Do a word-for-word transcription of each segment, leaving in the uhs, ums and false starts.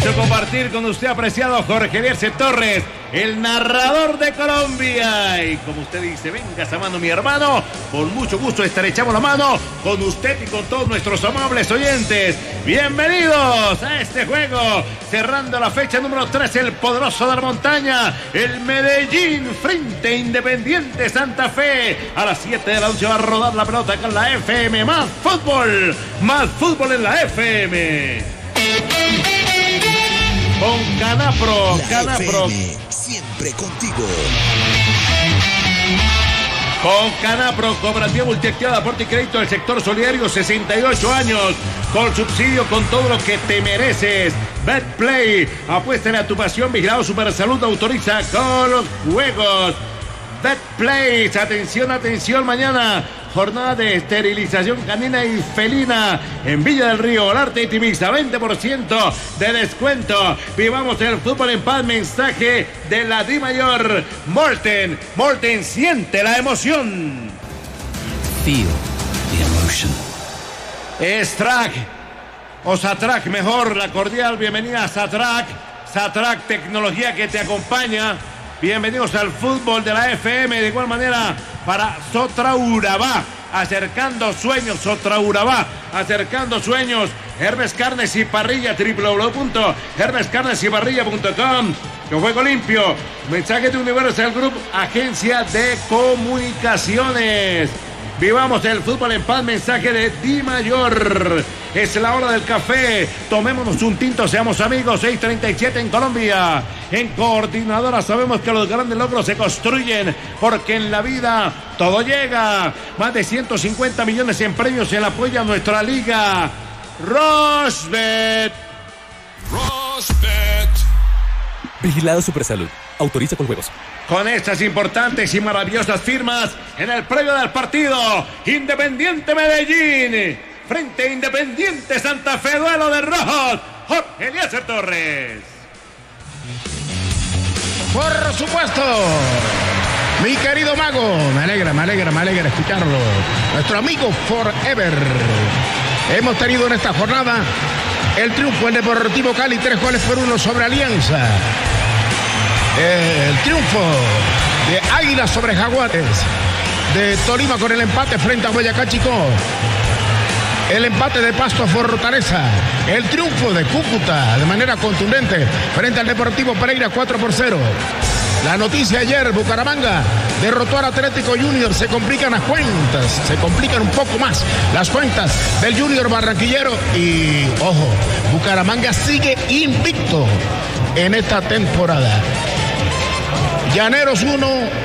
gusto compartir con usted, apreciado Jorge Bierce Torres, el narrador de Colombia. Y como usted dice, venga esa mano, mi hermano. Con mucho gusto estrechamos la mano con usted y con todos nuestros amables oyentes. Bienvenidos a este juego. Cerrando la fecha número tres, el poderoso de la montaña, el Medellín frente a Independiente Santa Fe. A las siete de la noche va a rodar la pelota con la F M. Más fútbol, más fútbol en la F M. Con Canapro, la Canapro. F M, siempre contigo. Con Canapro, cooperativa multiactiva de aporte y crédito del sector solidario, sesenta y ocho años, con subsidio, con todo lo que te mereces. Betplay, apuéstale a tu pasión, vigilado Supersalud, autoriza con los juegos. Betplay, atención, atención, mañana jornada de esterilización canina y felina en Villa del Río, Olarte y Timixta, veinte por ciento de descuento. Vivamos el fútbol en paz, mensaje de la Di Mayor. Morten, Morten, siente la emoción. Feel the emotion. Strack, o Satrac mejor, la cordial bienvenida a Satrac. Satrac, tecnología que te acompaña. Bienvenidos al fútbol de la F M. De igual manera para Sotra Urabá, acercando sueños. Sotra Urabá, acercando sueños. Hermes Carnes y Parrilla, doble u doble u doble u punto hermes carnes y parrilla punto com. Con juego limpio. Mensaje de Universal Group, agencia de comunicaciones. Vivamos el fútbol en paz, mensaje de Di Mayor. Es la hora del café. Tomémonos un tinto, seamos amigos. seis treinta y siete en Colombia. En Coordinadora sabemos que los grandes logros se construyen, porque en la vida todo llega. Más de ciento cincuenta millones en premios en apoyo a nuestra liga. Rosbet. Rosbet. Vigilado Supersalud. Autoriza con juegos. Con estas importantes y maravillosas firmas en el previo del partido, Independiente Medellín frente a Independiente Santa Fe, duelo de rojos, Jorge Eliezer Torres. Por supuesto, mi querido Mago, me alegra, me alegra, me alegra escucharlo. Nuestro amigo Forever. Hemos tenido en esta jornada el triunfo del Deportivo Cali, tres goles por uno sobre Alianza. El triunfo de Águila sobre Jaguares, de Tolima con el empate frente a Boyacá Chicó, el empate de Pasto a Fortaleza, el triunfo de Cúcuta de manera contundente frente al Deportivo Pereira cuatro por cero. La noticia ayer, Bucaramanga derrotó al Atlético Junior, se complican las cuentas, se complican un poco más las cuentas del Junior barranquillero y, ojo, Bucaramanga sigue invicto en esta temporada. Llaneros uno,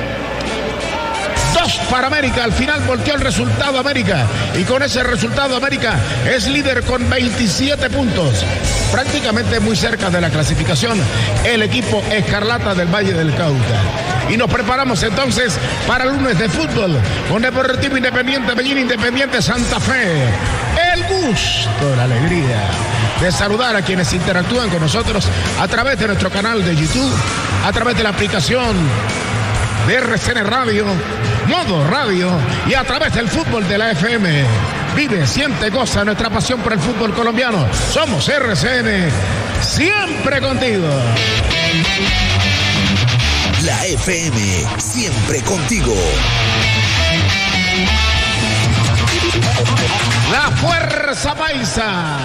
dos para América. Al final volteó el resultado América. Y con ese resultado América es líder con veintisiete puntos. Prácticamente muy cerca de la clasificación el equipo Escarlata del Valle del Cauca. Y nos preparamos entonces para el lunes de fútbol con Deportivo Independiente Medellín, Independiente Santa Fe. El gusto, la alegría de saludar a quienes interactúan con nosotros a través de nuestro canal de YouTube, a través de la aplicación de R C N Radio, Modo Radio y a través del fútbol de la F M. Vive, siente, goza nuestra pasión por el fútbol colombiano. Somos R C N, siempre contigo. La F M, siempre contigo. La Fuerza Paisa.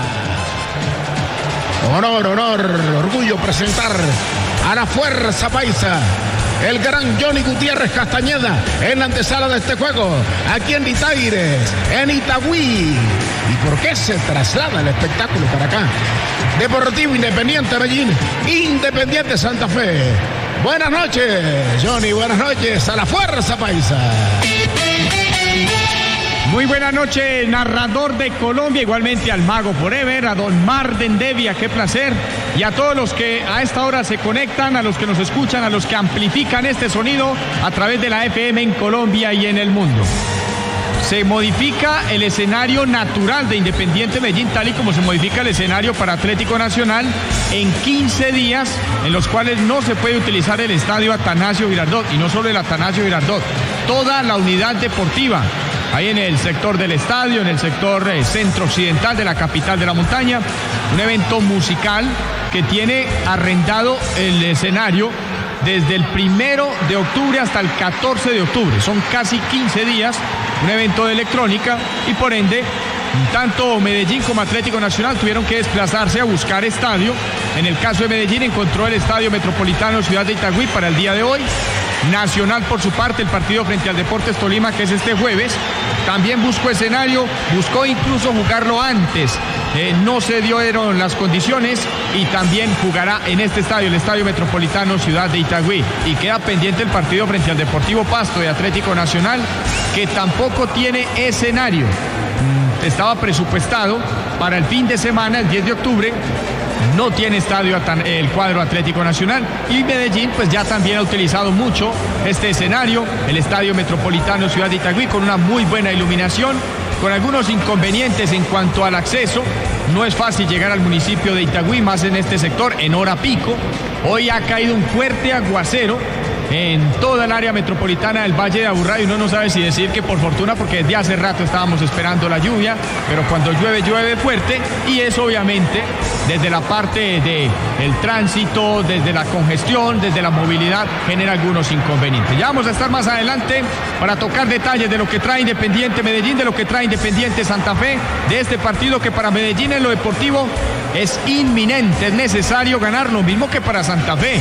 Honor, honor, orgullo presentar a la Fuerza Paisa. El gran Johnny Gutiérrez Castañeda en la antesala de este juego, aquí en Itaires, en Itagüí. ¿Y por qué se traslada el espectáculo para acá? Deportivo Independiente Medellín, Independiente Santa Fe. Buenas noches, Johnny, buenas noches a la Fuerza Paisa. Muy buenas noches, narrador de Colombia, igualmente al Mago Forever, a don Marden Devia, qué placer, y a todos los que a esta hora se conectan, a los que nos escuchan, a los que amplifican este sonido a través de la F M en Colombia y en el mundo. Se modifica el escenario natural de Independiente Medellín, tal y como se modifica el escenario para Atlético Nacional en quince días, en los cuales no se puede utilizar el estadio Atanasio Girardot, y no solo el Atanasio Girardot, toda la unidad deportiva. ahí en el sector del estadio, en el sector eh, centro-occidental de la capital de la montaña. Un evento musical que tiene arrendado el escenario desde el primero de octubre hasta el catorce de octubre. Son casi quince días, un evento de electrónica, y por ende tanto Medellín como Atlético Nacional tuvieron que desplazarse a buscar estadio. En el caso de Medellín encontró el Estadio Metropolitano Ciudad de Itagüí para el día de hoy. Nacional, por su parte, el partido frente al Deportes Tolima, que es este jueves, también buscó escenario, buscó incluso jugarlo antes. Eh, no se dieron las condiciones y también jugará en este estadio, el Estadio Metropolitano Ciudad de Itagüí. Y queda pendiente el partido frente al Deportivo Pasto de Atlético Nacional, que tampoco tiene escenario. Estaba presupuestado para el fin de semana, el diez de octubre. No tiene estadio el cuadro Atlético Nacional, y Medellín pues ya también ha utilizado mucho este escenario, el Estadio Metropolitano Ciudad de Itagüí, con una muy buena iluminación, con algunos inconvenientes en cuanto al acceso. No es fácil llegar al municipio de Itagüí, más en este sector, en hora pico. Hoy ha caído un fuerte aguacero en toda el área metropolitana del Valle de Aburrá, y uno no sabe si decir que por fortuna, porque desde hace rato estábamos esperando la lluvia, pero cuando llueve, llueve fuerte, y eso obviamente desde la parte del tránsito, desde la congestión, desde la movilidad, genera algunos inconvenientes. Ya vamos a estar más adelante para tocar detalles de lo que trae Independiente Medellín, de lo que trae Independiente Santa Fe, de este partido que para Medellín en lo deportivo es inminente, es necesario ganar, lo mismo que para Santa Fe.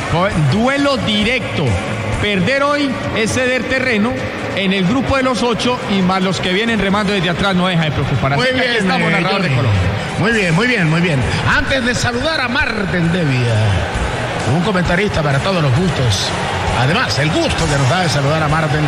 Duelo directo. Perder hoy es ceder terreno en el grupo de los ocho, y más los que vienen remando desde atrás no deja de preocupar. Muy Así bien, que aquí estamos, eh, narrador de Johnny. Colombia. Muy bien, muy bien, muy bien. Antes de saludar a Marten Devia, un comentarista para todos los gustos. Además, el gusto que nos da de saludar a Marten.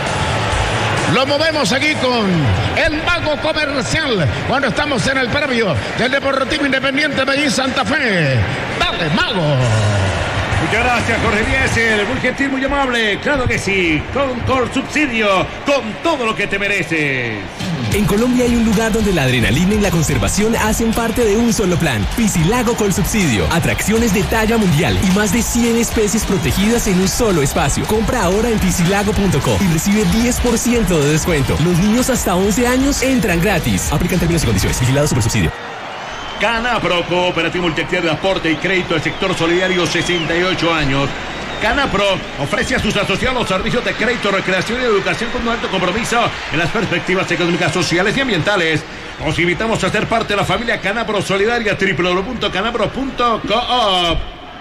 Lo movemos aquí con el mago comercial cuando estamos en el previo del Deportivo Independiente Medellín Santa Fe. Dale, mago. Muchas gracias, Jorge Biesel, muy gentil, muy amable. Claro que sí, con Colsubsidio, con todo lo que te mereces. En Colombia hay un lugar donde la adrenalina y la conservación hacen parte de un solo plan. Piscilago Colsubsidio. Atracciones de talla mundial y más de cien especies protegidas en un solo espacio. Compra ahora en piscilago punto co y recibe diez por ciento de descuento. Los niños hasta once años entran gratis. Aplican términos y condiciones. Vigilado Supersubsidio. Canapro, Cooperativo Multiactividad de Aporte y Crédito del Sector Solidario, sesenta y ocho años. Canapro ofrece a sus asociados servicios de crédito, recreación y educación con un alto compromiso en las perspectivas económicas, sociales y ambientales. Os invitamos a ser parte de la familia Canapro Solidaria. doble u doble u doble u punto canapro punto coop.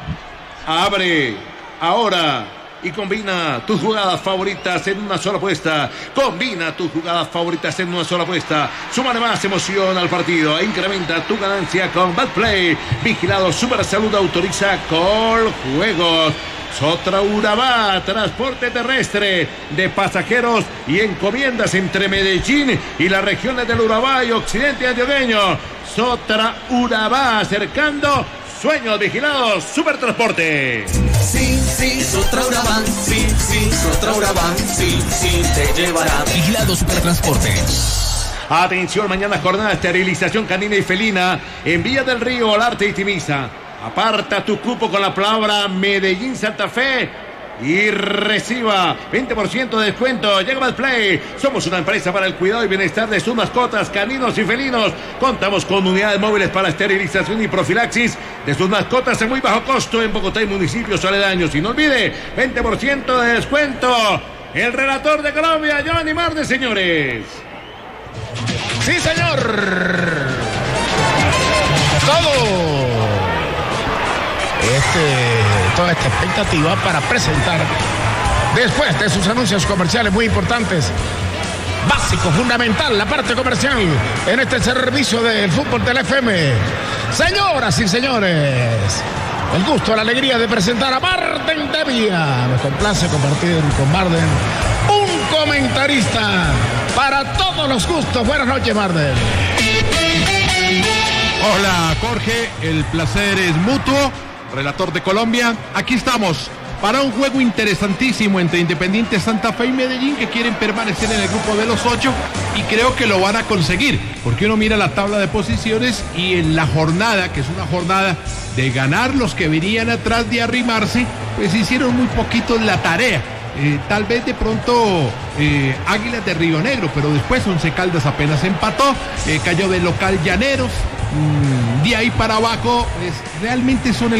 Abre ahora y combina tus jugadas favoritas en una sola apuesta. Combina tus jugadas favoritas en una sola apuesta. Súmale más emoción al partido e incrementa tu ganancia con Betplay. Vigilado Supersalud, autoriza Coljuegos. Sotra Urabá, transporte terrestre de pasajeros y encomiendas entre Medellín y las regiones del Urabá y occidente antioqueño. Sotra Urabá, acercando sueños. Vigilados Supertransporte. Sí, sí, Sotra Urabá, sí, sí, Sotra Urabá, sí, sí, te llevará. Vigilado Supertransporte. Atención, mañana jornada de esterilización canina y felina en Villa del Río, Olarte y Timiza. Aparta tu cupo con la palabra Medellín Santa Fe y reciba veinte por ciento de descuento. Llega Betplay. Somos una empresa para el cuidado y bienestar de sus mascotas, caninos y felinos. Contamos con unidades móviles para esterilización y profilaxis de sus mascotas a muy bajo costo en Bogotá y municipios aledaños. Y no olvide, veinte por ciento de descuento. El relator de Colombia, Johnny Marde, señores. Sí, señor. Todo. Este, toda esta expectativa para presentar, después de sus anuncios comerciales muy importantes, básico, fundamental, la parte comercial en este servicio del fútbol del F M. Señoras y señores, el gusto, la alegría de presentar a Marten Devia. Me complace compartir con Marden, un comentarista para todos los gustos. Buenas noches, Marden. Hola, Jorge, el placer es mutuo. Relator de Colombia, aquí estamos para un juego interesantísimo entre Independiente Santa Fe y Medellín, que quieren permanecer en el grupo de los ocho, y creo que lo van a conseguir, porque uno mira la tabla de posiciones y en la jornada, que es una jornada de ganar, los que venían atrás de arrimarse, pues hicieron muy poquito la tarea. eh, tal vez de pronto eh, Águilas de Río Negro, pero después Once Caldas apenas empató, eh, cayó de local Llaneros, mmm, de ahí para abajo, pues, realmente son el